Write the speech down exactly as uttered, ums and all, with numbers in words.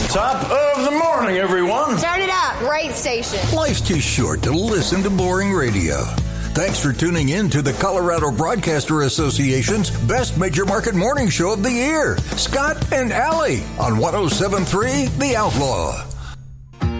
Top of the morning, everyone. Turn it up. Right station. Life's too short to listen to boring radio. Thanks for tuning in to the Colorado Broadcaster Association's Best Major Market Morning Show of the Year. Scott and Allie on one oh seven point three The Outlaw.